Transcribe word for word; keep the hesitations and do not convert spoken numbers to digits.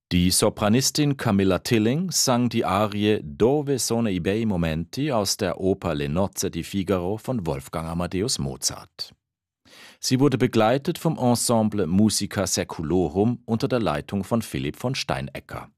Die Sopranistin Camilla Tilling sang die Arie Dove sono i bei momenti aus der Oper Le nozze di Figaro von Wolfgang Amadeus Mozart. Sie wurde begleitet vom Ensemble Musica Saeculorum unter der Leitung von Philipp von Steinecker.